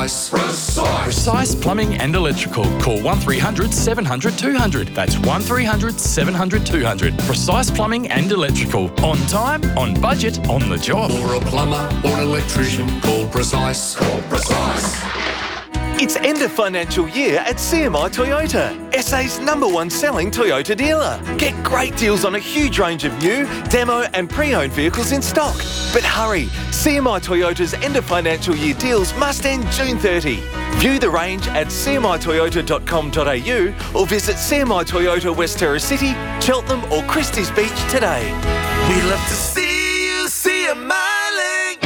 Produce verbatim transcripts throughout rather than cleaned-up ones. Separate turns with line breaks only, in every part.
Precise. Precise.
Precise Plumbing and Electrical. Call one three hundred seven hundred two hundred. That's one three hundred seven hundred two hundred. Precise Plumbing and Electrical. On time, on budget, on the job.
For a plumber or an electrician, call Precise. Call Precise.
It's end of financial year at C M I Toyota, S A's number one selling Toyota dealer. Get great deals on a huge range of new, demo and pre-owned vehicles in stock. But hurry, C M I Toyota's end of financial year deals must end June thirtieth. View the range at c m i toyota dot com dot a u or visit C M I Toyota West Terrace City, Cheltenham or Christie's Beach today.
We love to see you see a miling.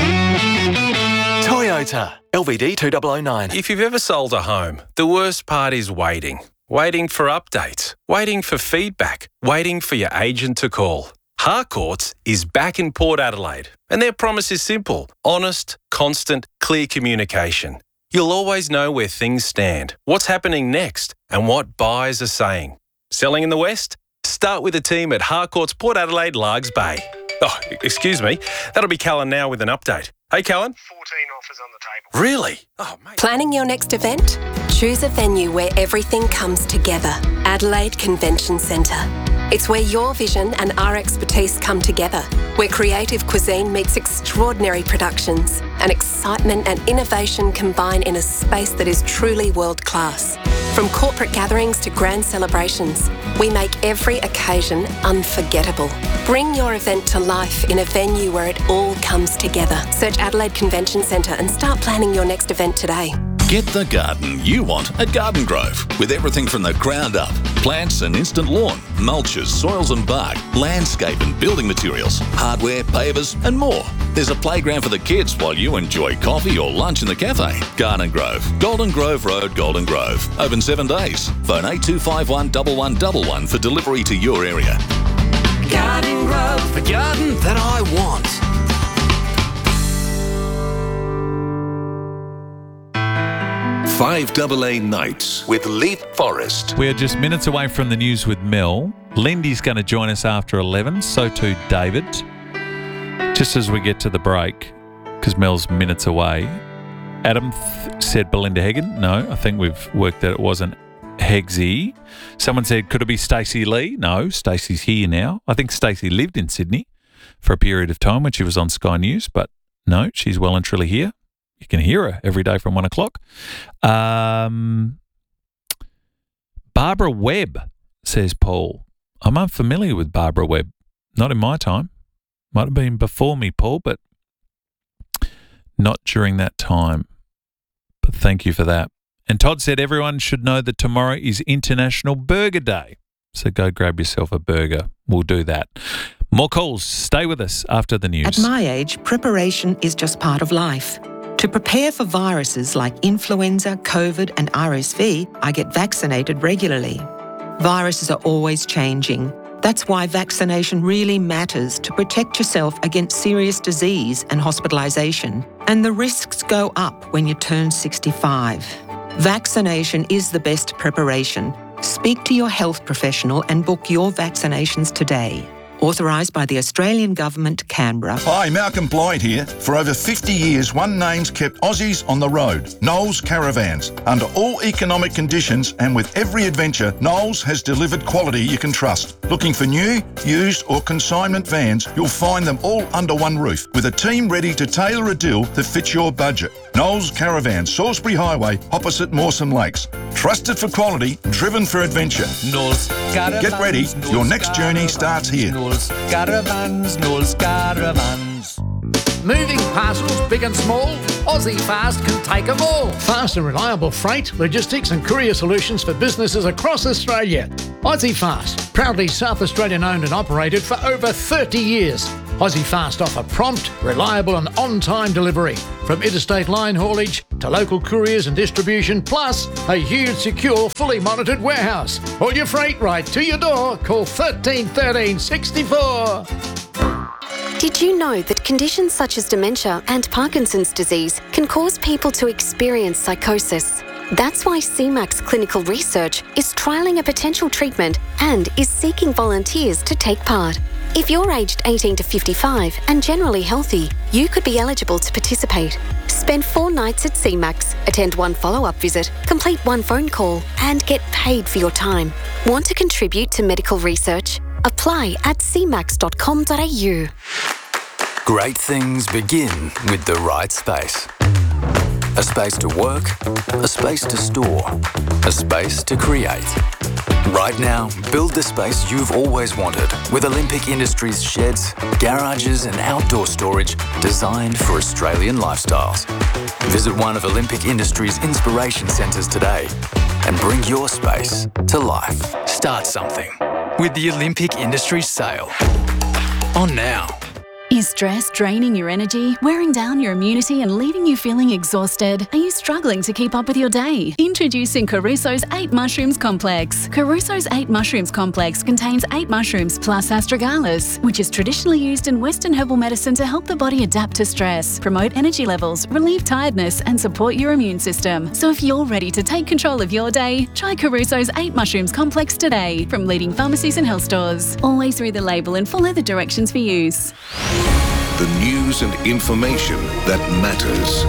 Toyota, L V D two thousand nine.
If you've ever sold a home, the worst part is waiting. Waiting for updates, waiting for feedback, waiting for your agent to call. Harcourts is back in Port Adelaide, and their promise is simple: honest, constant, clear communication. You'll always know where things stand, what's happening next, and what buyers are saying. Selling in the West? Start with the team at Harcourts Port Adelaide, Largs Bay. Oh, excuse me. That'll be Callan now with an update. Hey, Callan.
fourteen offers on the table.
Really? Oh, mate.
Planning your next event? Choose a venue where everything comes together. Adelaide Convention Centre. It's where your vision and our expertise come together, where creative cuisine meets extraordinary productions and excitement and innovation combine in a space that is truly world-class. From corporate gatherings to grand celebrations, we make every occasion unforgettable. Bring your event to life in a venue where it all comes together. Search Adelaide Convention Centre and start planning your next event today.
Get the garden you want at Garden Grove, with everything from the ground up. Plants and instant lawn, mulches, soils and bark, landscape and building materials, hardware, pavers and more. There's a playground for the kids while you enjoy coffee or lunch in the cafe. Garden Grove, Golden Grove Road, Golden Grove. Open seven days. Phone eight two five one one one one one for delivery to your area.
Garden Grove, the garden that I want.
five A A Nights with Leaf Forest.
We are just minutes away from the news with Mel. Lindy's going to join us after eleven, so too David. Just as we get to the break, because Mel's minutes away. Adam th- said Belinda Hagen. No, I think we've worked that it wasn't Hegsy. Someone said, could it be Stacey Lee? No, Stacey's here now. I think Stacey lived in Sydney for a period of time when she was on Sky News, but no, she's well and truly here. You can hear her every day from one o'clock. Um, Barbara Webb, says Paul. I'm unfamiliar with Barbara Webb. Not in my time. Might have been before me, Paul, but not during that time. But thank you for that. And Todd said everyone should know that tomorrow is International Burger Day. So go grab yourself a burger. We'll do that. More calls. Stay with us after the news.
At my age, preparation is just part of life. To prepare for viruses like influenza, COVID and R S V, I get vaccinated regularly. Viruses are always changing. That's why vaccination really matters to protect yourself against serious disease and hospitalisation. And the risks go up when you turn sixty-five. Vaccination is the best preparation. Speak to your health professional and book your vaccinations today. Authorised by the Australian Government, Canberra.
Hi, Malcolm Blyde here. For over fifty years, one name's kept Aussies on the road. Knowles Caravans. Under all economic conditions and with every adventure, Knowles has delivered quality you can trust. Looking for new, used or consignment vans, you'll find them all under one roof with a team ready to tailor a deal that fits your budget. Knowles Caravans, Salisbury Highway, opposite Mawson Lakes. Trusted for quality, driven for adventure.
Knowles Caravans.
Get ready, your next journey starts here.
Knowles Caravans, Knowles Caravans.
Moving parcels big and small, Aussie Fast can take them all. Fast and reliable freight, logistics and courier solutions for businesses across Australia. Aussie Fast, proudly South Australian owned and operated for over thirty years. Aussie Fast offer prompt, reliable and on-time delivery. From interstate line haulage to local couriers and distribution, plus a huge, secure, fully monitored warehouse. All your freight right to your door. Call thirteen thirteen sixty-four.
Did you know that conditions such as dementia and Parkinson's disease can cause people to experience psychosis? That's why C MAX Clinical Research is trialling a potential treatment and is seeking volunteers to take part. If you're aged eighteen to fifty-five and generally healthy, you could be eligible to participate. Spend four nights at C MAX, attend one follow-up visit, complete one phone call, and get paid for your time. Want to contribute to medical research? Apply at c max dot com dot a u.
Great things begin with the right space. A space to work, a space to store, a space to create. Right now, build the space you've always wanted with Olympic Industries sheds, garages and outdoor storage designed for Australian lifestyles. Visit one of Olympic Industries' inspiration centres today and bring your space to life.
Start something with the Olympic Industries sale. On now.
Is stress draining your energy, wearing down your immunity and leaving you feeling exhausted? Are you struggling to keep up with your day? Introducing Caruso's eight Mushrooms Complex. Caruso's eight Mushrooms Complex contains eight mushrooms plus astragalus, which is traditionally used in Western herbal medicine to help the body adapt to stress, promote energy levels, relieve tiredness and support your immune system. So if you're ready to take control of your day, try Caruso's eight Mushrooms Complex today from leading pharmacies and health stores. Always read the label and follow the directions for use.
The news and information that matters.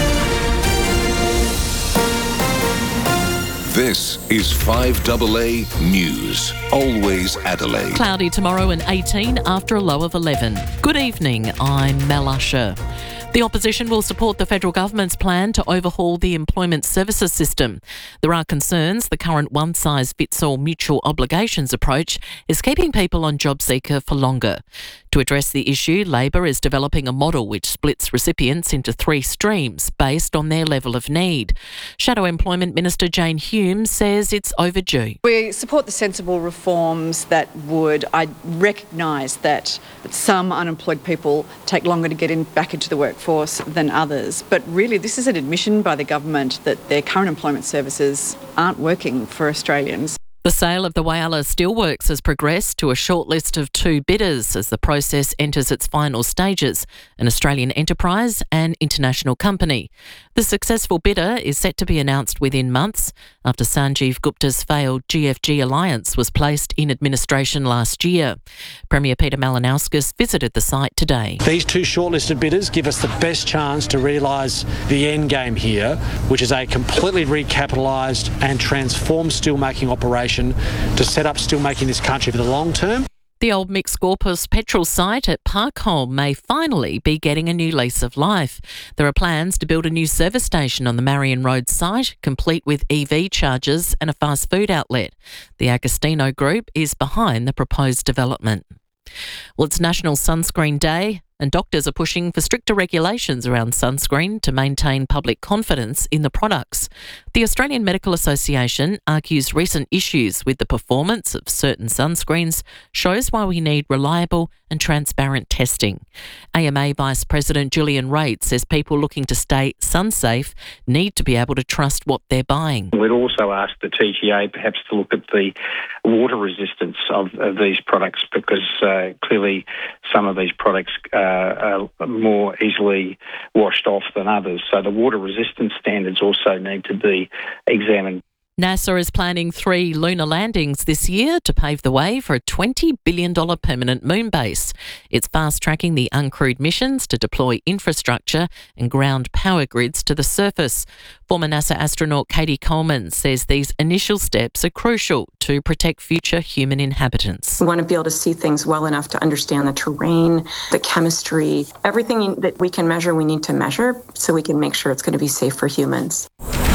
This is five A A News. Always Adelaide.
Cloudy tomorrow and eighteen after a low of eleven. Good evening, I'm Mel Usher. The opposition will support the federal government's plan to overhaul the employment services system. There are concerns the current one-size-fits-all mutual obligations approach is keeping people on JobSeeker for longer. To address the issue, Labor is developing a model which splits recipients into three streams based on their level of need. Shadow Employment Minister Jane Hume says it's overdue.
We support the sensible reforms that would I recognise that some unemployed people take longer to get in, back into the workforce than others. But really, this is an admission by the government that their current employment services aren't working for Australians.
The sale of the Whyalla Steelworks has progressed to a short list of two bidders as the process enters its final stages, an Australian enterprise and international company. The successful bidder is set to be announced within months after Sanjeev Gupta's failed G F G alliance was placed in administration last year. Premier Peter Malinauskas visited the site today.
These two shortlisted bidders give us the best chance to realise the end game here, which is a completely recapitalised and transformed steelmaking operation to set up steelmaking in this country for the long term.
The old Mix Corpus petrol site at Parkholme may finally be getting a new lease of life. There are plans to build a new service station on the Marion Road site, complete with E V chargers and a fast food outlet. The Agostino Group is behind the proposed development. Well, it's National Sunscreen Day, and doctors are pushing for stricter regulations around sunscreen to maintain public confidence in the products. The Australian Medical Association argues recent issues with the performance of certain sunscreens shows why we need reliable and transparent testing. A M A Vice President Julian Raitt says people looking to stay sun-safe need to be able to trust what they're buying.
We'd also ask the T G A perhaps to look at the water resistance of, of these products, because uh, clearly some of these products uh, are more easily washed off than others. So the water resistance standards also need to be examined.
NASA is planning three lunar landings this year to pave the way for a twenty billion dollars permanent moon base. It's fast-tracking the uncrewed missions to deploy infrastructure and ground power grids to the surface. Former NASA astronaut Katie Coleman says these initial steps are crucial to protect future human inhabitants.
We want to be able to see things well enough to understand the terrain, the chemistry, everything that we can measure, we need to measure so we can make sure it's going to be safe for humans.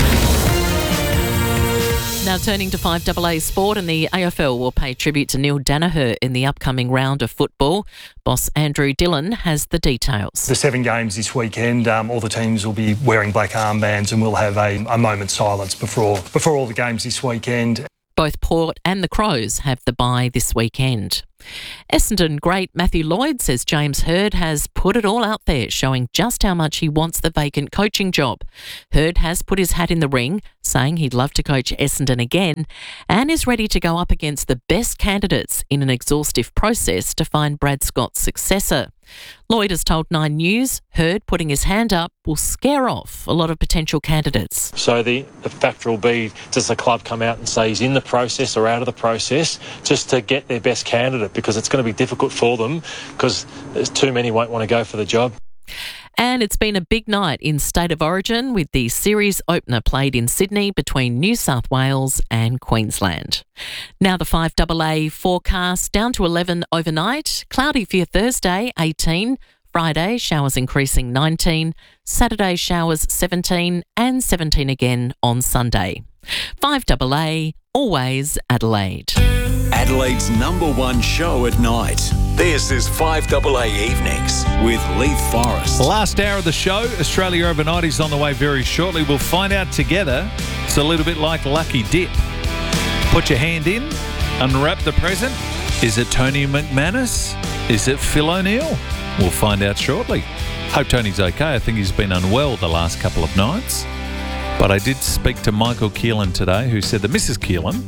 Now turning to five A A Sport, and the A F L will pay tribute to Neil Danaher in the upcoming round of football. Boss Andrew Dillon has the details.
The seven games this weekend, um, all the teams will be wearing black armbands, and we'll have a, a moment's silence before before all the games this weekend.
Both Port and the Crows have the bye this weekend. Essendon great Matthew Lloyd says James Hird has put it all out there, showing just how much he wants the vacant coaching job. Hird has put his hat in the ring, saying he'd love to coach Essendon again and is ready to go up against the best candidates in an exhaustive process to find Brad Scott's successor. Lloyd has told Nine News Hurd putting his hand up will scare off a lot of potential candidates.
So the, the factor will be, does the club come out and say he's in the process or out of the process, just to get their best candidate, because it's going to be difficult for them because there's too many won't want to go for the job.
And it's been a big night in State of Origin with the series opener played in Sydney between New South Wales and Queensland. Now the five double A forecast, down to eleven overnight, cloudy for your Thursday, eighteen, Friday showers increasing nineteen, Saturday showers seventeen and seventeen again on Sunday. five double A, always Adelaide.
Adelaide's number one show at night. This is five double A Evenings with Leith Forrest.
Last hour of the show, Australia Overnight is on the way very shortly. We'll find out together. It's a little bit like Lucky Dip. Put your hand in, unwrap the present. Is it Tony McManus? Is it Phil O'Neill? We'll find out shortly. Hope Tony's okay. I think he's been unwell the last couple of nights. But I did speak to Michael Keelan today, who said that Missus Keelan,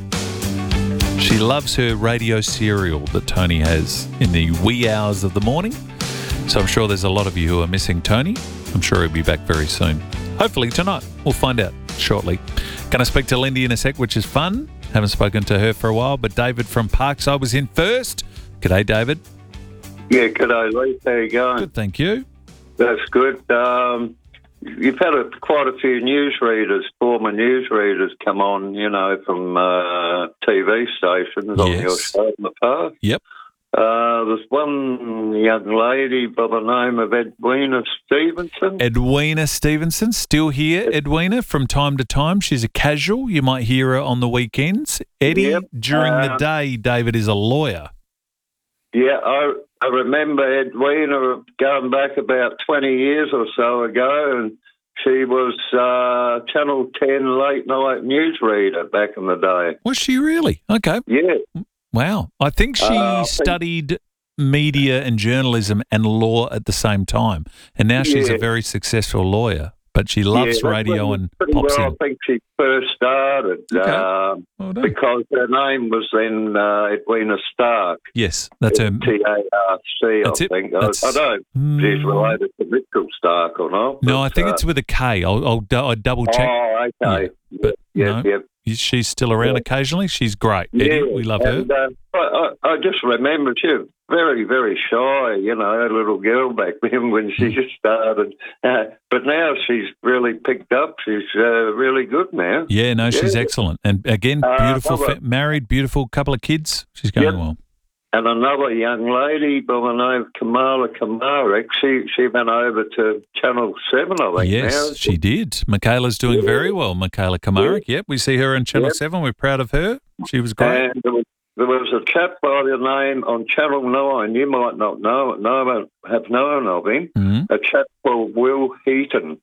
she loves her radio serial that Tony has in the wee hours of the morning. So I'm sure there's a lot of you who are missing Tony. I'm sure he'll be back very soon. Hopefully tonight. We'll find out shortly. Going to speak to Lindy in a sec, which is fun. Haven't spoken to her for a while, but David from Parkside was in first. G'day, David.
Yeah, g'day, Leith. How you going?
Good, thank you.
That's good. Um, you've had a, quite a few newsreaders, former newsreaders, come on, you know, from uh, T V stations on
Yes.
your show in the past.
Yep.
Uh, there's one young lady by the name of Edwina Stevenson.
Edwina Stevenson, still here, Edwina, from time to time. She's a casual. You might hear her on the weekends. Eddie,
Yep.
during the
Uh,
day, David is a lawyer.
Yeah, I, I remember Edwina going back about twenty years or so ago, and she was uh, Channel ten late night newsreader back in the day.
Was she really? Okay.
Yeah.
Wow. I think she
Uh, I think-
studied media and journalism and law at the same time. And now she's a
Yeah.
very successful lawyer, but she loves
Yeah,
radio
that's
and
pretty
pops
well,
in.
I think she first started um, because her name was then uh, Edwina Stark.
Yes, that's her.
T A R C, I
That's it.
think. I,
That's-
I don't know if she's related to Mitchell Stark or not.
No, I
but,
think
uh,
it's with a K. I'll, I'll, du- I'll double check.
Oh, okay.
But
Yep,
no,
yep.
she's still around occasionally. She's great. Eddie,
Yeah,
we love her.
and, Uh, I, I, I just remember she was very, very shy, you know, a little girl back then when she just started. Uh, but now she's really picked up. She's uh, really good now.
Yeah, no, she's
Yeah.
excellent. And again,
Uh,
beautiful,
another-
fa- married, beautiful couple of kids. She's going
Yep.
well.
And another young lady by the name of Kamala Kamarek, she, she went over to Channel seven, I think,
Yes,
now.
she did. Michaela's doing very well. Michaela Kamarik. Yep, we see her on Channel
Yep.
seven. We're proud of her. She was great.
And there was, there was a chap by the name on Channel nine, you might not know, know have known of him,
Mhm.
a chap called Will Heaton.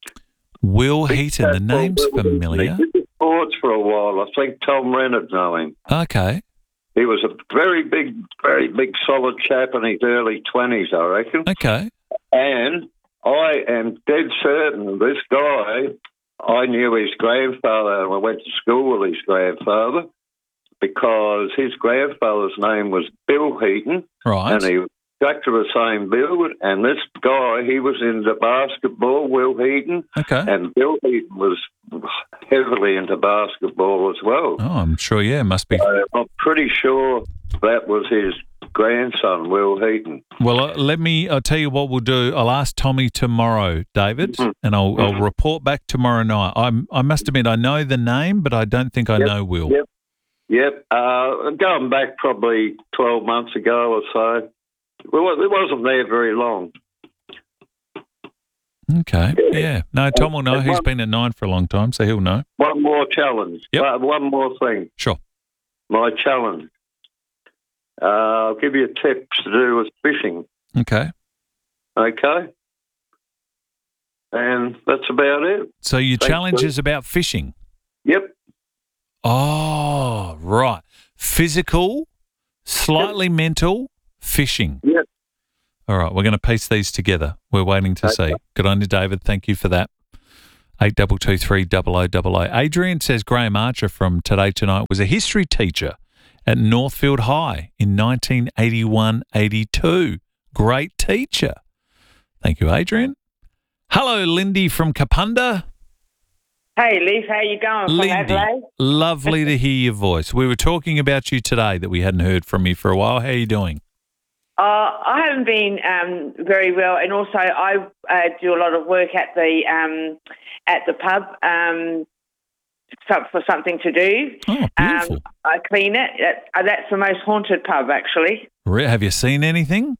Will Heaton, the name's familiar.
He did sports for a while. I think Tom Reynolds know him.
Okay.
He was a very big, very big, solid chap in his early twenties, I reckon.
Okay.
And I am dead certain this guy, I knew his grandfather, and I went to school with his grandfather because his grandfather's name was Bill Heaton.
Right.
And he was exactly the same build. And this guy, he was into basketball, Will Heaton.
Okay.
And Bill Heaton was heavily into basketball as well.
Oh, I'm sure, yeah, must be.
So I'm pretty sure that was his grandson, Will Heaton.
Well, uh, let me, I'll tell you what we'll do. I'll ask Tommy tomorrow, David, and I'll, I'll report back tomorrow night. I'm, I must admit, I know the name, but I don't think I
Yep,
know Will.
Yep. Yep. Uh, going back probably twelve months ago or so. Well, it wasn't there very long.
Okay. Yeah. No, Tom will know. He's been at nine for a long time, so he'll know.
One more challenge.
Yep.
Uh, one more thing.
Sure.
My challenge. Uh, I'll give you tips to do with fishing.
Okay.
Okay? And that's about it.
So your
Thanks,
challenge
Luke.
is about fishing.
Yep.
Oh, right. Physical, slightly mental, fishing.
Yep.
All right, we're going to piece these together. We're waiting to see. Good on you, David. Thank you for that. eight two two three double oh double oh. Adrian says Graham Archer from Today Tonight was a history teacher at Northfield High in nineteen eighty-one eighty-two. Great teacher. Thank you, Adrian. Hello, Lindy from Kapunda.
Hey, Liz, how you going from
Lindy,
Adelaide?
lovely to hear your voice. We were talking about you today that we hadn't heard from you for a while. How are you doing?
Uh, I haven't been um, very well, and also I uh, do a lot of work at the um, at the pub um, so- for something to do.
Oh, beautiful.
Um, I clean it. That, uh, that's the most haunted pub, actually.
Re- Have you seen anything?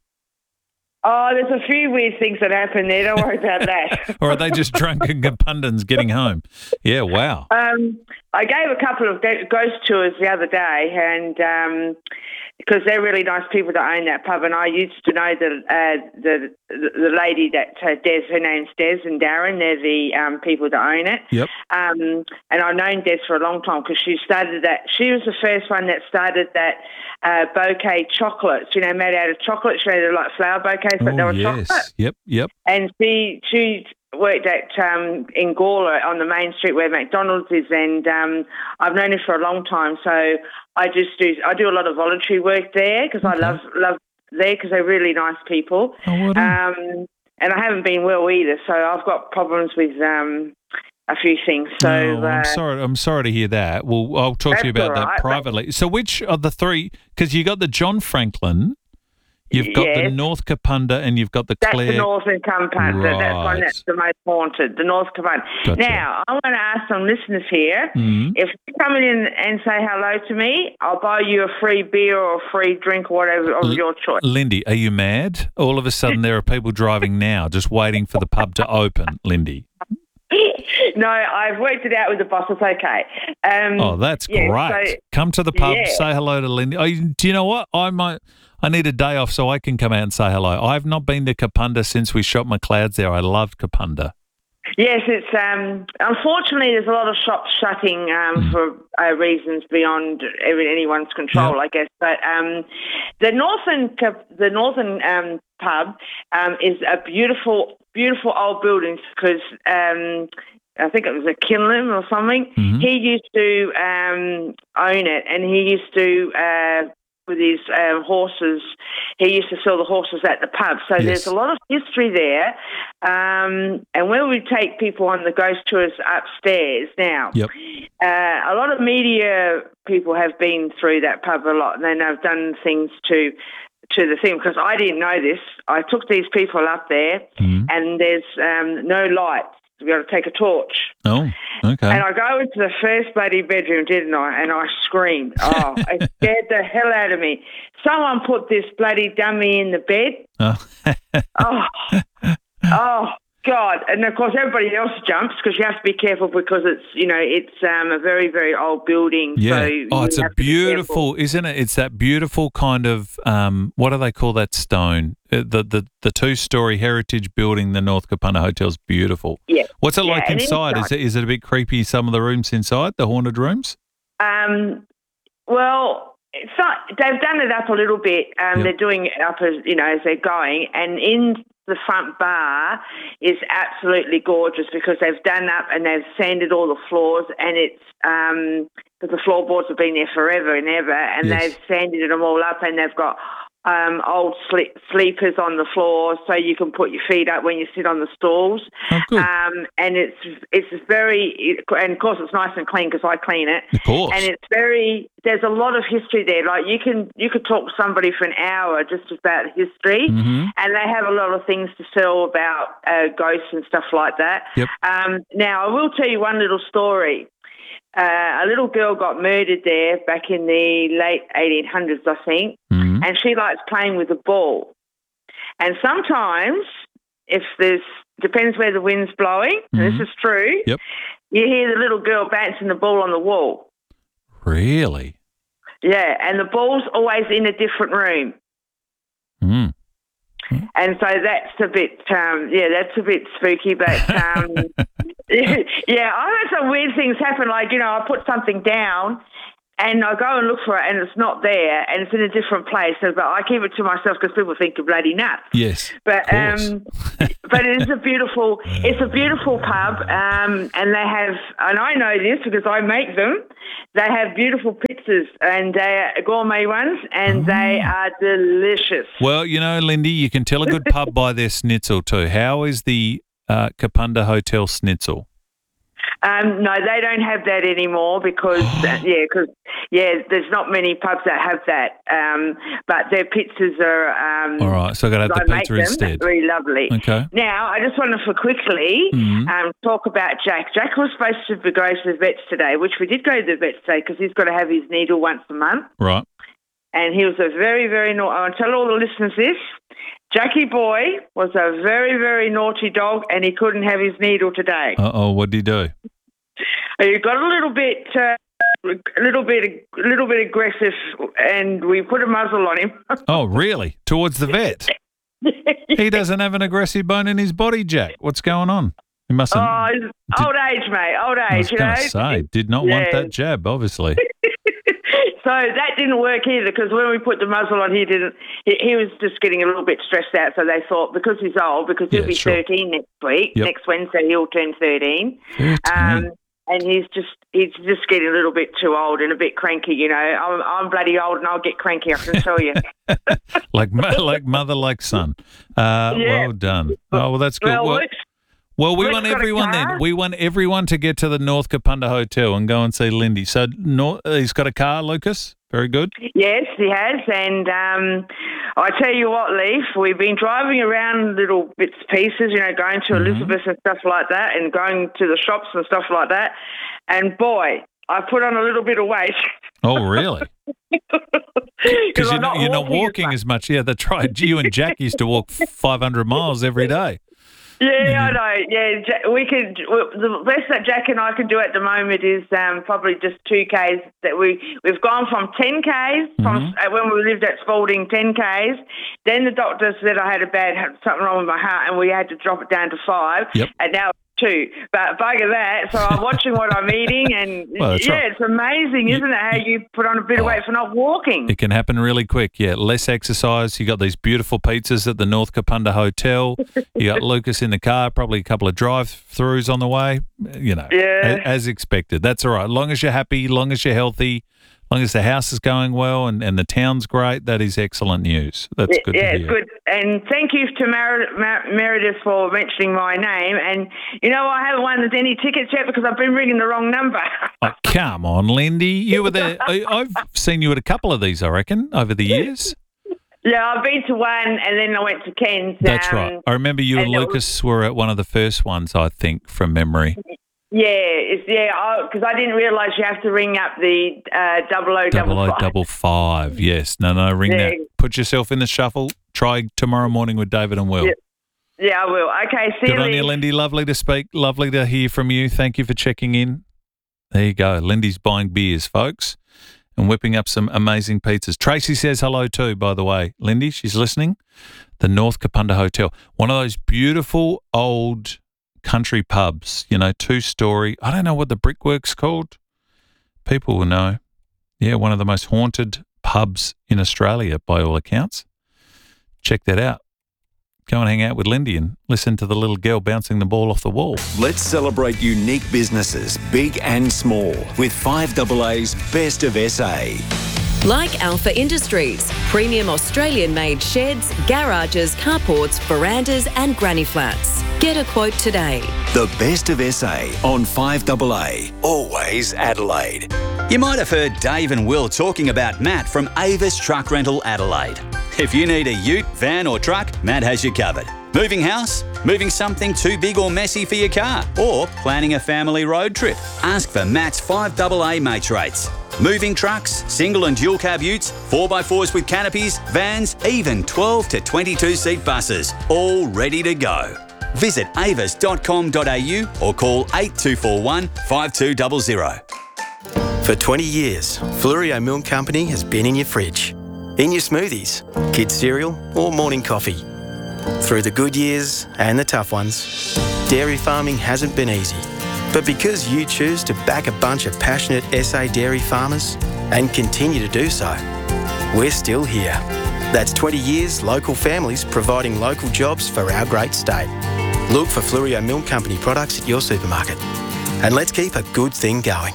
Oh, there's a few weird things that happen there. Don't worry about that.
Or are they just drunken Kapundans getting home? Yeah, wow.
Um, I gave a couple of go- ghost tours the other day, and um, because they're really nice people that own that pub, and I used to know the uh, the the lady that uh, Des, her name's Des and Darren. They're the um, people that own it.
Yep.
Um, and I've known Des for a long time because she started that. She was the first one that started that uh, bouquet chocolates. You know, made out of chocolate. She made like flower bouquets, but
oh,
they were
yes.
chocolate.
Yep, yep.
And she she worked at um, in Gawler on the main street where McDonald's is, and um, I've known her for a long time. So I just do I do a lot of voluntary work there because okay. I love love there because they're really nice people.
Oh, well done.
Um, and I haven't been well either, so I've got problems with um, a few things. So
no, I'm
uh,
sorry. I'm sorry to hear that. Well, I'll talk to you about
all right,
that privately. So, which of the three? Because you got the John Franklin. You've got
yes.
the North Kapunda and you've got the
That's
Clare.
the Northern Kapunda.
Right.
That's one that's the most haunted, the North Kapunda.
Gotcha.
Now, I want to ask some listeners here,
Mhm.
if you come in and say hello to me, I'll buy you a free beer or a free drink or whatever of
L-
your choice.
Lindy, are you mad? All of a sudden there are people driving now just waiting for the pub to open, Lindy.
No, I've worked it out with the boss. It's okay. Um,
Oh, that's
yeah,
great.
so-
Come to the pub,
yeah.
say hello to Lindy. Oh, you- do you know what? I might. I need a day off so I can come out and say hello. I've not been to Kapunda since we shot McLeod's there. I loved Kapunda.
Yes, it's um, unfortunately there's a lot of shops shutting um,
Mm.
for uh, reasons beyond every, anyone's control, I guess. But um, the northern the northern um, pub um, is a beautiful, beautiful old building because um, I think it was a Kinlan or something.
Mm-hmm.
He used to um, own it, and he used to. Uh, with his um, horses. He used to sell the horses at the pub. So
Yes.
there's a lot of history there. Um, and when we take people on the ghost tours upstairs now,
Yep.
uh, a lot of media people have been through that pub a lot, and then they've done things to to the thing, because I didn't know this. I took these people up there,
Mhm.
and there's um, no lights. We've got to take a torch.
Oh, okay.
And I go into the first bloody bedroom, didn't I? And I screamed. Oh, it scared the hell out of me. Someone put this bloody dummy in the bed.
Oh.
Oh, oh God. And, of course, everybody else jumps because you have to be careful because it's, you know, it's um, a very, very old building.
Yeah.
So
oh, it's
you
a
have to be
beautiful,
careful.
isn't it? It's that beautiful kind of, um, what do they call that stone? Uh, The the, the two-story heritage building, the North Kapunda Hotel's beautiful.
Yeah.
What's it
Yeah,
like
and
inside? Is
inside-
it is it a bit creepy, some of the rooms inside, the haunted rooms?
Um, well, it's not, they've done it up a little bit. Um,
Yep.
They're doing it up as you know as they're going, and in the front bar is absolutely gorgeous because they've done up and they've sanded all the floors, and it's um, because the floorboards have been there forever and ever, and
Yes.
they've sanded them all up, and they've got um, old sle- sleepers on the floor so you can put your feet up when you sit on the stools.
Oh, good.
Um, and it's it's very, and of course it's nice and clean because I clean it.
Of course.
And it's very, there's a lot of history there. Like you can you could talk to somebody for an hour just about history,
Mhm.
and they have a lot of things to sell about uh, ghosts and stuff like that.
Yep.
Um, now I will tell you one little story. Uh, a little girl got murdered there back in the late eighteen hundreds, I think,
Mhm.
and she likes playing with the ball. And sometimes, if there's, depends where the wind's blowing, and
Mhm.
this is true,
Yep.
you hear the little girl bouncing the ball on the wall.
Really?
Yeah, and the ball's always in a different room.
Mm.
And so that's a bit, um, yeah, that's a bit spooky, but um, yeah, I've had some weird things happen. Like, you know, I put something down and I go and look for it, and it's not there, and it's in a different place. So, but I keep it to myself because people think you're bloody nuts.
Yes,
but um, but it is a beautiful, it's a beautiful pub, um, and they have, and I know this because I make them. They have beautiful pizzas, and they are gourmet ones, and they are delicious.
Well, you know, Lindy, you can tell a good pub by their schnitzel too. How is the uh, Kapunda Hotel schnitzel?
Um, no, they don't have that anymore because, uh, yeah, because yeah, there's not many pubs that have that. Um, but their pizzas are. Um,
All right, so I got to have
I
the
make
pizza
them,
instead.
Very lovely.
Okay.
Now, I just wanted to quickly
Mhm.
um, talk about Jack. Jack was supposed to be going to the vets today, which we did go to the vets today because he's got to have his needle once a month.
Right.
And he was a very, very naughty. I want to tell all the listeners this. Jackie Boy was a very, very naughty dog, and he couldn't have his needle today.
Uh oh, what did he do?
He got a little bit, uh, a little bit, a little bit aggressive, and we put a muzzle on him.
Oh, really? Towards the vet? He doesn't have an aggressive bone in his body, Jack. What's going on? He mustn't.
Oh, it's old age, mate. Old age,
I was
you
going
know.
to say, did not want
Yeah.
that jab, obviously.
So that didn't work either because when we put the muzzle on, he didn't. He, he was just getting a little bit stressed out. So they thought because he's old, because he'll
Yeah,
be
sure.
thirteen next week.
Yep.
Next Wednesday he'll turn thirteen.
thirteen.
Um, and he's just he's just getting a little bit too old and a bit cranky. You know, I'm I'm bloody old and I'll get cranky. I can tell you.
like mo- like mother, like son. Uh,
Yeah.
Well done. Oh, well, that's good.
Well,
Well,
Luke's-
well we
Luke's
want
got a
everyone
car.
then. We want everyone to get to the North Kapunda Hotel and go and see Lindy. So Nor- uh, he's got a car, Lucas. Very good.
Yes, he has. And um, I tell you what, Leaf, we've been driving around little bits and pieces, you know, going to
Mm-hmm.
Elizabeth and stuff like that and going to the shops and stuff like that. And boy, I put on a little bit of weight.
Oh, really? Because
I'm
you're not,
not
you're not
walking as
walking as much. Yeah, that's right. You and Jack used to walk five hundred miles every day.
Yeah, I know. Yeah, Ja- we could. The best that Jack and I can do at the moment is um, probably just two Ks. That we we've gone from ten Ks from uh, when we lived at Spalding, ten Ks. Then the doctor said I had a bad had something wrong with my heart, and we had to drop it down to five.
Yep.
And now it's two. But bugger that. So I'm watching what I'm eating, and
Well, that's
yeah,
right.
it's amazing, isn't it? How you put on a bit of weight for not walking.
It can happen really quick. Yeah, less exercise. You got these beautiful pizzas at the North Kapunda Hotel. You got Lucas in the car, probably a couple of drive-throughs on the way. You know,
Yeah.
a- as expected. That's all right. Long as you're happy, long as you're healthy, long as the house is going well and, and the town's great, that is excellent news. That's good
Yeah,
to
it's
hear.
good. And thank you to Mer- Mer- Meredith for mentioning my name. And, you know, I haven't won any tickets yet because I've been ringing the wrong number.
Oh, come on, Lindy. You were there. I, I've seen you at a couple of these, I reckon, over the years.
Yeah, I've been to one and then I went to Ken's.
That's
um,
right. I remember you and,
and it was-
Lucas were at one of the first ones, I think, from memory.
Yeah, it's, yeah, because I, didn't realise you have to ring up the uh, double O
Double
double
O
five.
double five. Yes. No, no, ring
Yeah.
that. Put yourself in the shuffle. Try tomorrow morning with David and Will.
Yeah. Yeah, I will. Okay, see
Good
you
on you,
later.
Lindy. Lovely to speak. Lovely to hear from you. Thank you for checking in. There you go. Lindy's buying beers, folks, and whipping up some amazing pizzas. Tracy says hello too, by the way. Lindy, she's listening. The North Kapunda Hotel. One of those beautiful old country pubs, you know, two-story. I don't know what the brickwork's called. People will know. Yeah, one of the most haunted pubs in Australia, by all accounts. Check that out. Go and hang out with Lindy and listen to the little girl bouncing the ball off the wall.
Let's celebrate unique businesses, big and small, with five A A's Best of S A.
Like Alpha Industries, premium Australian-made sheds, garages, carports, verandas and granny flats. Get a quote today.
The Best of S A on five A A. Always Adelaide.
You might have heard Dave and Will talking about Matt from Avis Truck Rental Adelaide. If you need a ute, van or truck, Matt has you covered. Moving house? Moving something too big or messy for your car? Or planning a family road trip? Ask for Matt's five A A mates rates. Moving trucks, single and dual cab utes, four by fours with canopies, vans, even twelve to twenty-two seat buses, all ready to go. Visit avis dot com dot a u or call eight two four one, five two zero zero.
For twenty years, Fluorio Milk Company has been in your fridge, in your smoothies, kids' cereal or morning coffee. Through the good years and the tough ones, dairy farming hasn't been easy. But because you choose to back a bunch of passionate S A dairy farmers, and continue to do so. We're still here. That's twenty years local families providing local jobs for our great state. Look for Fluorio Milk Company products at your supermarket. And let's keep a good thing going.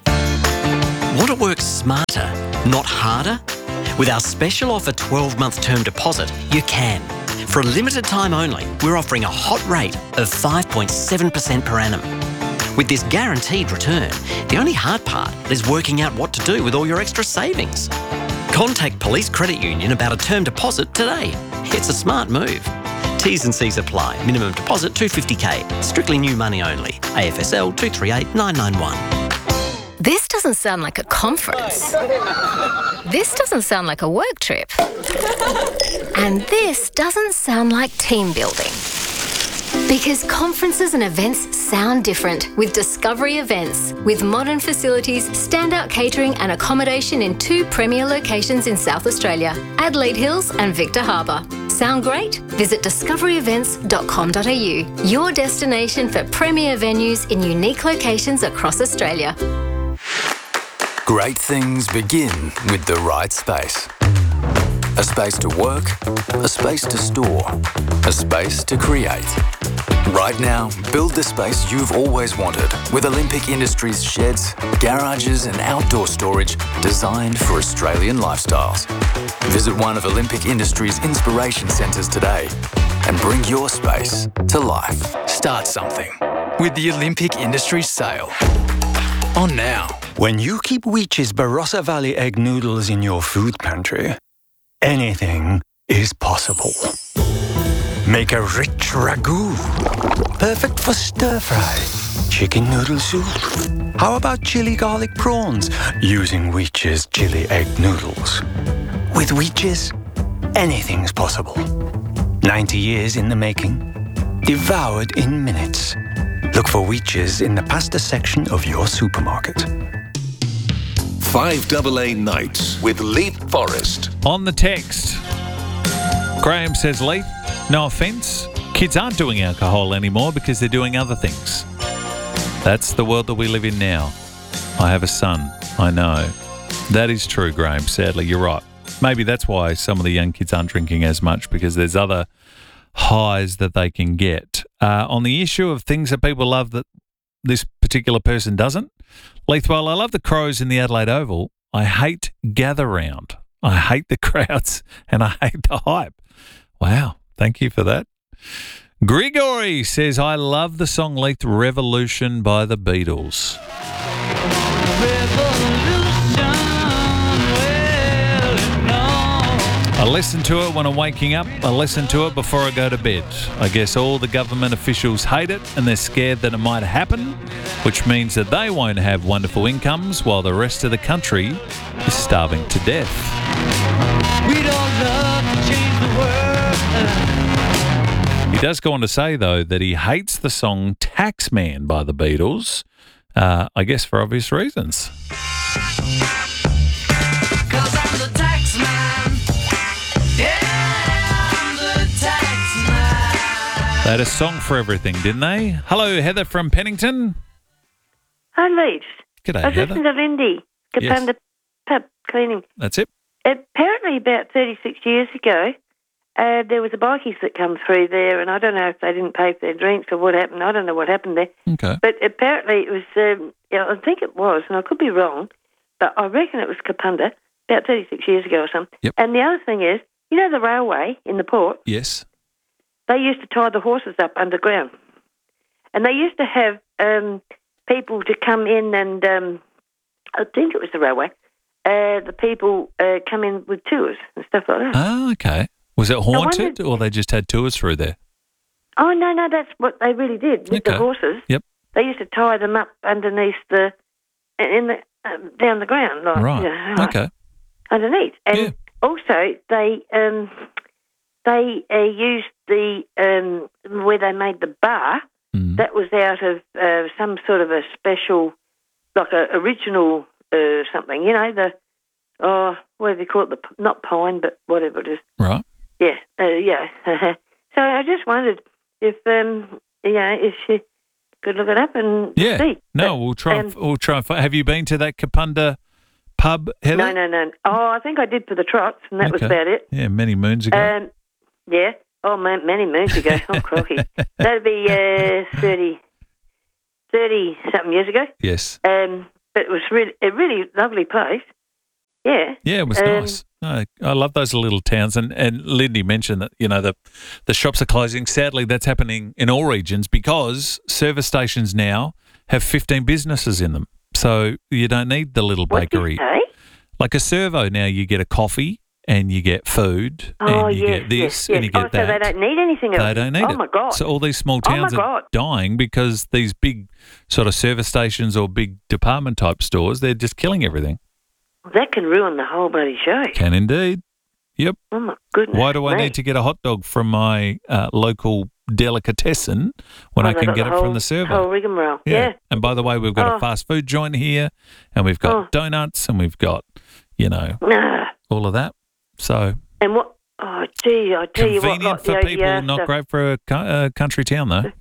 Want to work smarter, not harder? With our special offer twelve-month term deposit, you can. For a limited time only, we're offering a hot rate of five point seven percent per annum. With this guaranteed return, the only hard part is working out what to do with all your extra savings. Contact Police Credit Union about a term deposit today. It's a smart move. T's and C's apply. Minimum deposit two hundred fifty K. Strictly new money only. A F S L two three eight nine nine one.
This doesn't sound like a conference. This doesn't sound like a work trip. And this doesn't sound like team building. Because conferences and events sound different with Discovery Events. With modern facilities, standout catering and accommodation in two premier locations in South Australia, Adelaide Hills and Victor Harbour. Sound great? Visit discovery events dot com dot a u, your destination for premier venues in unique locations across Australia.
Great things begin with the right space. A space to work, a space to store, a space to create. Right now, build the space you've always wanted with Olympic Industries sheds, garages and outdoor storage designed for Australian lifestyles. Visit one of Olympic Industries' inspiration centres today and bring your space to life.
Start something with the Olympic Industries sale. On now.
When you keep Weech's Barossa Valley egg noodles in your food pantry, anything is possible. Make a rich ragu, perfect for stir-fry, chicken noodle soup. How about chili garlic prawns using Weech's chili egg noodles? With Weech's, anything's possible. ninety years in the making, devoured in minutes. Look for Weech's in the pasta section of your supermarket.
five A A Nights with Leith Forrest.
On the text, Graham says, Leith, no offence, kids aren't doing alcohol anymore because they're doing other things. That's the world that we live in now. I have a son, I know. That is true, Graham, sadly, you're right. Maybe that's why some of the young kids aren't drinking as much, because there's other highs that they can get. Uh, on the issue of things that people love that this particular person doesn't, Leith, while I love the Crows in the Adelaide Oval, I hate gather round. I hate the crowds and I hate the hype. Wow, thank you for that. Grigory says, I love the song Leith, Revolution by the Beatles. I listen to it when I'm waking up. I listen to it before I go to bed. I guess all the government officials hate it and they're scared that it might happen, which means that they won't have wonderful incomes while the rest of the country is starving to death. We don't love to change the world. He does go on to say, though, that he hates the song Taxman by the Beatles, uh, I guess for obvious reasons. They had a song for everything, didn't they? Hello, Heather from Pennington.
Hi, Leith.
G'day,
I was
Heather.
listening to Lindy, Kapunda
Yes.
Pub Cleaning.
That's it.
Apparently, about thirty-six years ago, uh, there was a bikies that come through there, and I don't know if they didn't pay for their drinks or what happened. I don't know what happened there.
Okay.
But apparently it was, um, yeah, I think it was, and I could be wrong, but I reckon it was Kapunda about thirty-six years ago or something.
Yep.
And the other thing is, you know the railway in the port?
Yes.
They used to tie the horses up underground. And they used to have um, people to come in and, um, I think it was the railway, uh, the people uh, come in with tours and stuff like that.
Oh, okay. Was it haunted
wondered-
or they just had tours through there?
Oh, no, no, that's what they really did with the
Okay.
horses.
Yep.
They used to tie them up underneath the, in the, um, down the ground. Like,
Right.
you know, like
Okay.
underneath. And also, they um, they uh, used the, um, where they made the bar,
Mm.
that was out of uh, some sort of a special, like a original uh, something, you know, the, oh, what do they call it, the, p- not pine, but whatever it is.
Right.
Yeah, uh, yeah. So I just wondered if, um, you know, if you could look it up and
Yeah.
see.
No, we'll try.
um,
And, we'll try. And find, have you been to that Kapunda pub, Heather?
No, no, no. Oh, I think I did for the trots, and that was
Okay.
about it.
Yeah, many moons ago.
Um, yeah. Oh, man, many moons ago. Oh, crikey. That'd be uh, thirty, thirty-something years ago.
Yes.
Um, but it was really a really lovely place. Yeah.
Yeah, it was
Um,
nice. No, I love those little towns. And, and Lindy mentioned that, you know, the the shops are closing. Sadly, that's happening in all regions because service stations now have fifteen businesses in them. So you don't need the little
What did you
bakery.
say?
Like a servo now, you get a coffee and you get food
Oh,
and you
yes,
get this
yes,
and
yes.
you get
oh,
that.
so they don't need anything else.
They don't need
oh,
it.
my God.
So all these small
Oh, my
towns
God.
are dying because these big sort of service stations or big department type stores, they're just killing everything.
That can ruin the whole bloody show.
Can indeed. Yep.
Oh, my goodness.
Why do I
me.
need to get a hot dog from my uh, local delicatessen when
Oh,
I
they
can
got
get
the
it from
whole-
the servo?
whole rigmarole. Yeah.
And by the way, we've got
Oh.
a fast food joint here and we've got
Oh.
donuts and we've got, you know,
Nah.
all of that. So
And what? Oh, gee, I tell you what.
convenient
like the
for people,
O D R
not
stuff.
great for a co- uh, country town though.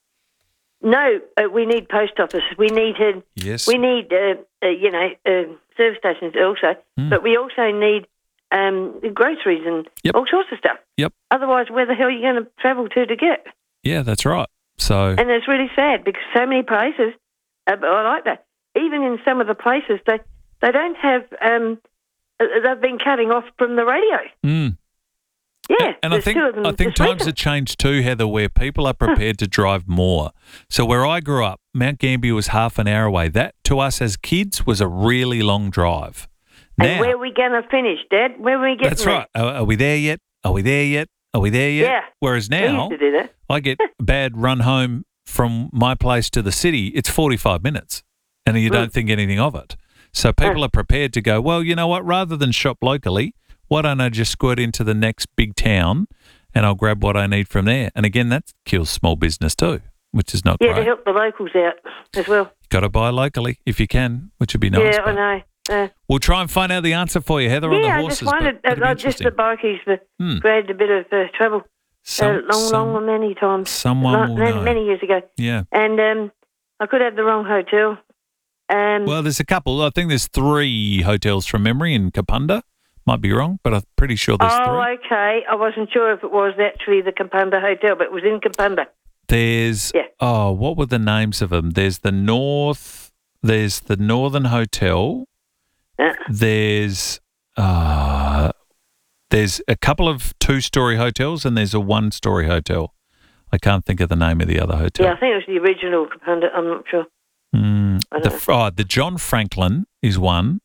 No, uh, we need post office. We need uh,
Yes.
we need uh, uh, you know uh, service stations also,
Mm.
but we also need um, groceries and all sorts of stuff.
Yep.
Otherwise, where the hell are you going to travel to to get?
Yeah, that's right. So
And it's really sad because so many places, uh, I like that. Even in some of the places, they they don't have. Um, uh, they've been cutting off from the radio.
Mm.
Yeah,
And I
there's
think
two of them
I think
this
times
weekend.
have changed too, Heather, where people are prepared to drive more. So where I grew up, Mount Gambier was half an hour away. That to us as kids was a really long drive.
And
Now,
where are we going to finish, Dad? Where are we getting
that's right. Are, are we there yet? Are we there yet? Are we there yet?
Yeah.
Whereas
We
now,
used to do that.
I get a bad run home from my place to the city. It's forty-five minutes, and you don't
Mm.
think anything of it. So people are prepared to go, well, you know what? Rather than shop locally, why don't I just squirt into the next big town and I'll grab what I need from there? And again, that kills small business too, which is not
Yeah, to
great.
help the locals out as well.
Got to buy locally if you can, which would be nice.
yeah, I
but
know. Uh,
We'll try and find out the answer for you, Heather, on the
yeah, I
horses.
just wondered.
but it'd be
Uh, just
interesting.
the bikies that
Hmm.
created a bit of uh, trouble
Some-
uh, long,
some-
long, many times.
someone
Lo-
will
many,
know.
many years ago.
Yeah.
And um, I could have the wrong hotel. Um,
Well, there's a couple. I think there's three hotels from memory in Kapunda. Might be wrong, but I'm pretty sure there's
oh,
three.
okay. I wasn't sure if it was actually the Kapunda Hotel, but it was in Kapunda.
There's
Yeah.
oh, what were the names of them? There's the North. There's the Northern Hotel.
Yeah.
There's uh, there's a couple of two-story hotels, and there's a one-story hotel. I can't think of the name of the other hotel.
Yeah, I think it was the original Kapunda. I'm not sure.
Mm,
I
the,
don't
oh, the John Franklin is one.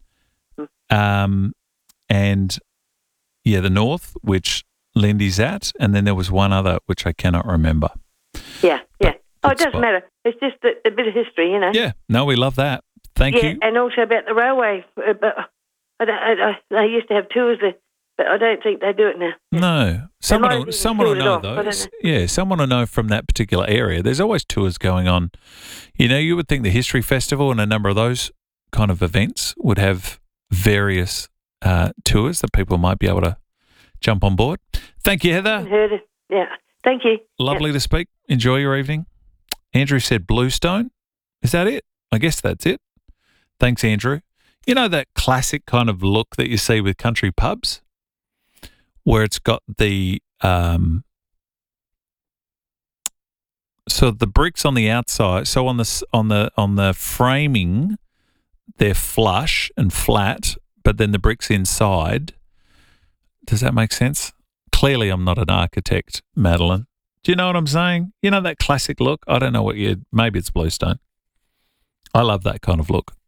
Um, and yeah, the North, which Lindy's at, and then there was one other which I cannot remember.
Yeah, yeah. Oh, it doesn't
spot.
matter. It's just a, a bit of history, you know.
Yeah, no, we love that. Thank
yeah,
you.
and also about the railway. uh, But I don't, I, I, they used to have tours there, but I don't think they do it now.
No, someone
might
will,
have
someone will
sealed it
know
off, I don't
those.
know.
Yeah, someone will know from that particular area. There's always tours going on. You know, you would think the History Festival and a number of those kind of events would have various uh, tours that people might be able to jump on board. Thank you, Heather.
Heard it. Yeah. Thank you.
Lovely to speak. Enjoy your evening. Andrew said Bluestone. Is that it? I guess that's it. Thanks, Andrew. You know that classic kind of look that you see with country pubs where it's got the um, so the bricks on the outside, so on the s- on the on the framing they're flush and flat, but then the bricks inside. Does that make sense? Clearly, I'm not an architect, Madeline. Do you know what I'm saying? You know that classic look? I don't know what you, maybe it's Bluestone. I love that kind of look.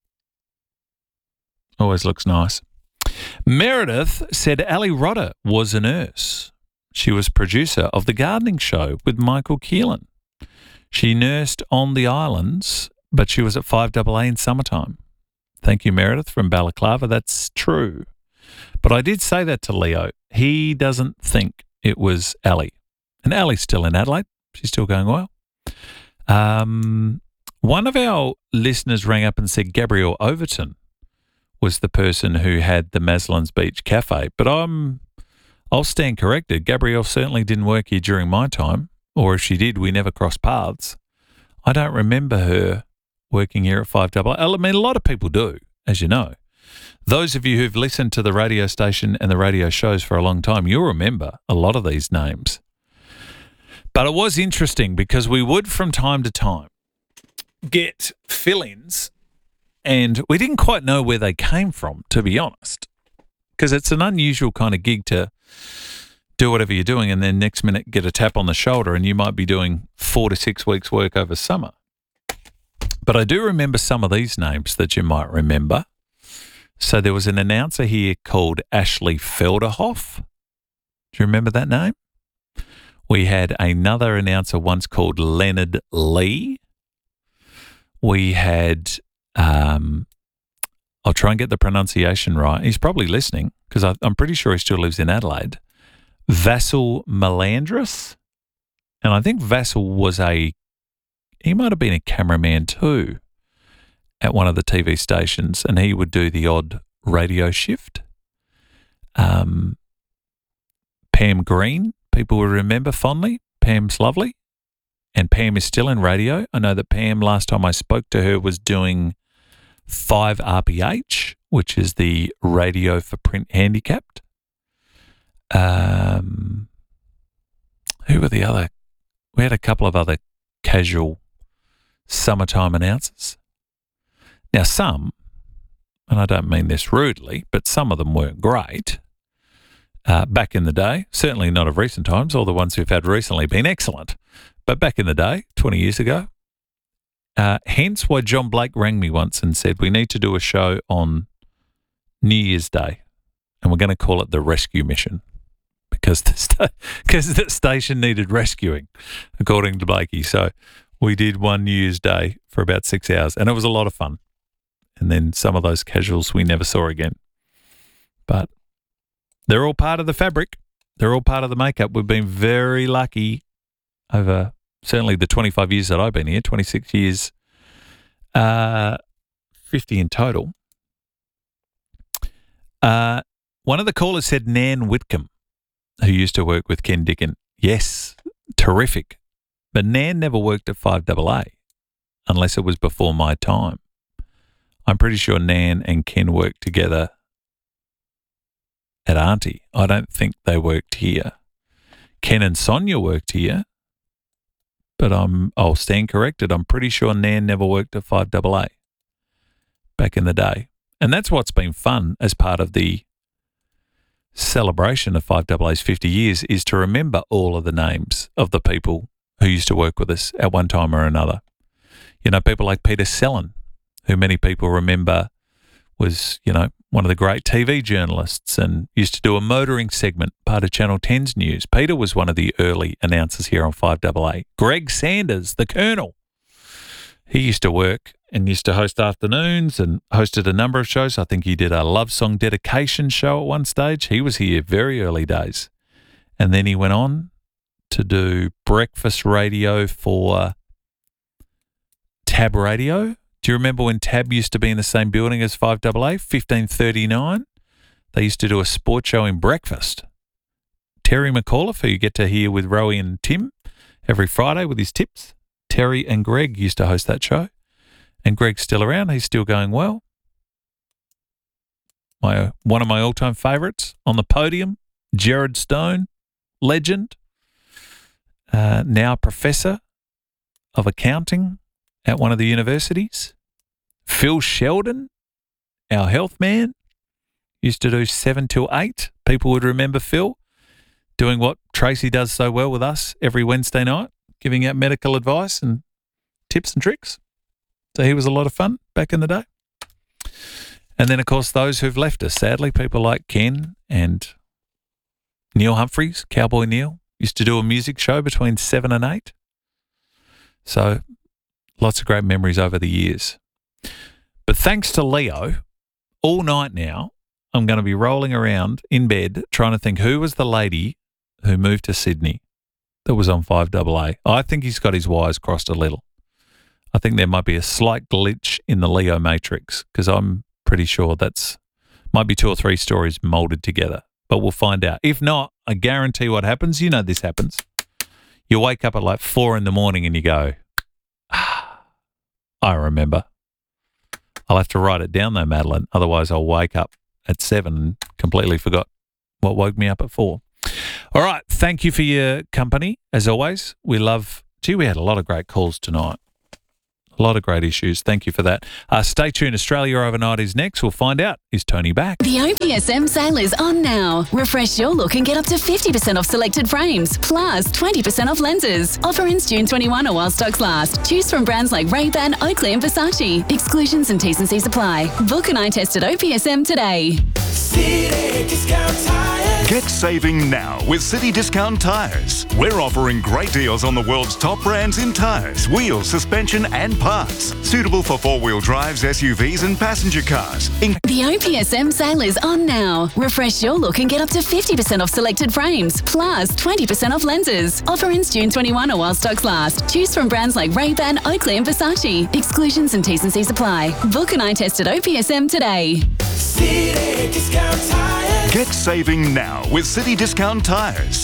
Always looks nice. Meredith said Ali Rodder was a nurse. She was producer of The Gardening Show with Michael Keelan. She nursed on the islands, but she was at five A A in summertime. Thank you, Meredith from Balaclava. That's true. But I did say that to Leo. He doesn't think it was Ali. And Ali's still in Adelaide. She's still going well. Um, one of our listeners rang up and said Gabrielle Overton was the person who had the Maslins Beach Cafe. But I'm, I'll stand corrected. Gabrielle certainly didn't work here during my time. Or if she did, we never crossed paths. I don't remember her working here at five A A. I mean, a lot of people do, as you know. those of you who've listened to the radio station and the radio shows for a long time, you'll remember a lot of these names. But it was interesting because we would, from time to time, get fill-ins and we didn't quite know where they came from, to be honest, because it's an unusual kind of gig to do whatever you're doing and then next minute get a tap on the shoulder and you might be doing four to six weeks work over summer. But I do remember some of these names that you might remember. So there was an announcer here called Ashley Felderhoff. Do you remember that name? We had another announcer once called Leonard Lee. We had, um, I'll try and get the pronunciation right. He's probably listening because I'm pretty sure he still lives in Adelaide. Vassal Melandris. And I think Vassal was a, he might have been a cameraman too at one of the T V stations, and he would do the odd radio shift. Um, Pam Green, people will remember fondly. Pam's lovely. And Pam is still in radio. I know that Pam, last time I spoke to her, was doing five R P H, which is the radio for print handicapped. Um, who were the other? We had a couple of other casual summertime announcers. Now some, and I don't mean this rudely, but some of them weren't great uh, back in the day. Certainly not of recent times. All the ones we've had recently been excellent. But back in the day, twenty years ago, uh, hence why John Blake rang me once and said, we need to do a show on New Year's Day and we're going to call it the Rescue Mission because the, sta- because the station needed rescuing, according to Blakey. So we did one New Year's Day for about six hours and it was a lot of fun. And then some of those casuals we never saw again. But they're all part of the fabric. They're all part of the makeup. We've been very lucky over certainly the twenty-five years that I've been here, twenty-six years, uh, fifty in total. Uh, one of the callers said Nan Whitcomb, who used to work with Ken Dickin. Yes, terrific. But Nan never worked at five A A unless it was before my time. I'm pretty sure Nan and Ken worked together at Auntie. I don't think they worked here. Ken and Sonia worked here, but I'm, I'll stand corrected. I'm pretty sure Nan never worked at five A A back in the day. And that's what's been fun as part of the celebration of five A A's fifty years is to remember all of the names of the people who used to work with us at one time or another. You know, people like Peter Sellen, who many people remember was, you know, one of the great T V journalists and used to do a motoring segment, part of Channel ten's news. Peter was one of the early announcers here on five A A. Greg Sanders, the Colonel. He used to work and used to host afternoons and hosted a number of shows. I think he did a love song dedication show at one stage. He was here very early days. And then he went on to do breakfast radio for Tab Radio. Do you remember when Tab used to be in the same building as five A A, fifteen thirty-nine? They used to do a sports show in breakfast. Terry McAuliffe, who you get to hear with Rowie and Tim every Friday with his tips. Terry and Greg used to host that show. And Greg's still around. He's still going well. My One of my all-time favourites on the podium, Jared Stone, legend, uh, now professor of accounting at one of the universities. Phil Sheldon, our health man, used to do seven till eight. People would remember Phil doing what Tracy does so well with us every Wednesday night, giving out medical advice and tips and tricks. So he was a lot of fun back in the day. And then, of course, those who've left us, sadly, people like Ken and Neil Humphreys, Cowboy Neil, used to do a music show between seven and eight. So lots of great memories over the years. But thanks to Leo, all night now, I'm going to be rolling around in bed trying to think who was the lady who moved to Sydney that was on five A A. I think he's got his wires crossed a little. I think there might be a slight glitch in the Leo matrix because I'm pretty sure that's might be two or three stories molded together, but we'll find out. If not, I guarantee what happens. You know this happens. You wake up at like four in the morning and you go, ah, I remember. I'll have to write it down though, Madeline. Otherwise I'll wake up at seven and completely forgot what woke me up at four. All right. Thank you for your company. As always, we love, gee, we had a lot of great calls tonight. A lot of great issues. Thank you for that. Uh, stay tuned. Australia Overnight is next. We'll find out. Is Tony back?
The O P S M sale is on now. Refresh your look and get up to fifty percent off selected frames, plus twenty percent off lenses. Offer ends June twenty-first or while stocks last. Choose from brands like Ray-Ban, Oakley and Versace. Exclusions and T's and C's apply. Book an eye test at O P S M today.
City Discount Tires. Get saving now with City Discount Tires. We're offering great deals on the world's top brands in tyres, wheels, suspension and parts. Suitable for four-wheel drives, S U Vs and passenger cars. In-
the O P S M sale is on now. Refresh your look and get up to fifty percent off selected frames, plus twenty percent off lenses. Offer ends June twenty-first or while stocks last. Choose from brands like Ray-Ban, Oakley and Versace. Exclusions and T's and C's apply. Book an eye test at O P S M today.
City Discount Tires. Get saving now with City Discount Tires.